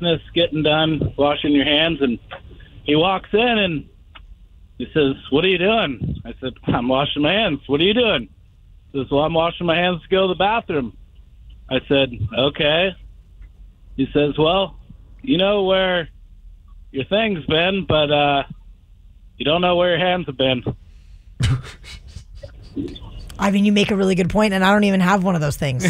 business, getting done, washing your hands, and he walks in and he says, "What are you doing?" I said, "I'm washing my hands." "What are you doing?" He says, "Well, I'm washing my hands to go to the bathroom." I said, "Okay." He says, "Well, you know where your thing's been, but you don't know where your hands have been." I mean, you make a really good point, and I don't even have one of those things.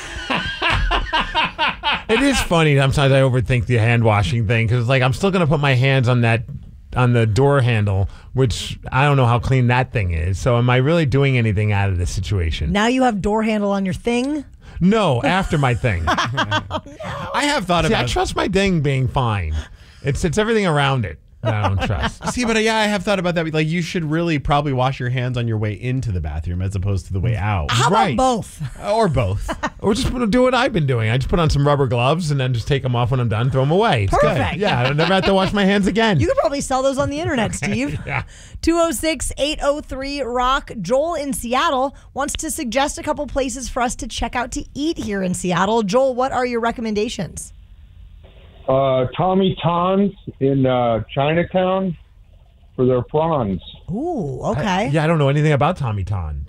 It is funny. Sometimes I overthink the hand washing thing because, like, I'm still going to put my hands on the door handle, which I don't know how clean that thing is. So, am I really doing anything out of this situation? Now you have door handle on your thing? No, after my thing. No. I have thought See, about. I trust my thing being fine. It's everything around it that I don't trust. See, but yeah, I have thought about that. Like, you should really probably wash your hands on your way into the bathroom as opposed to the way out. How about both? Or both. Or just do what I've been doing. I just put on some rubber gloves and then just take them off when I'm done, throw them away. It's Perfect. good. Yeah, I never have to wash my hands again. You could probably sell those on the internet, Steve. Yeah. 206-803-ROCK. Joel in Seattle wants to suggest a couple places for us to check out to eat here in Seattle. Joel, what are your recommendations? Tommy Ton's in Chinatown for their prawns. Ooh, okay. I don't know anything about Tommy Tons.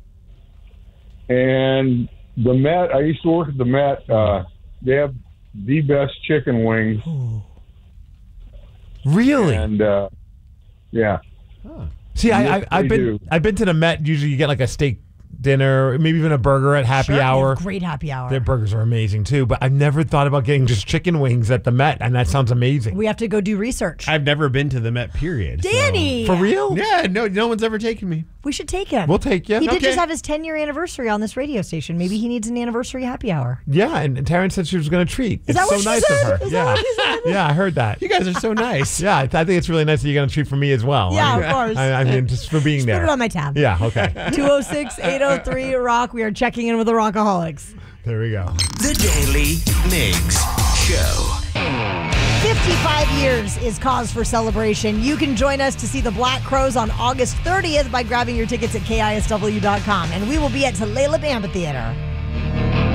And the Met, I used to work at the Met. They have the best chicken wings. Ooh. Really? And, yeah. See, Yes, I've been to the Met. Usually you get like a steak dinner, maybe even a burger at happy hour. Great happy hour. Their burgers are amazing too, but I've never thought about getting just chicken wings at the Met, and that sounds amazing. We have to go do research. I've never been to the Met, period. Danny! For real? Yeah, no one's ever taken me. We should take him. We'll take you. He did Okay. just have his 10-year anniversary on this radio station. Maybe he needs an anniversary happy hour. Yeah, and Taryn said she was going to treat. Is that It's what so she nice said? of her. Is that Yeah. what she said? Yeah, I heard that. You guys are so nice. Yeah, I think it's really nice that you're going to treat for me as well. Yeah, I mean, of course. I mean, just for being Just there. put it on my tab. Yeah, okay. 206-803-ROCK. We are checking in with the Rockaholics. There we go. The Daily Migs Show. 55 years is cause for celebration. You can join us to see the Black Crowes on August 30th by grabbing your tickets at KISW.com. And we will be at Tulalip Amphitheater.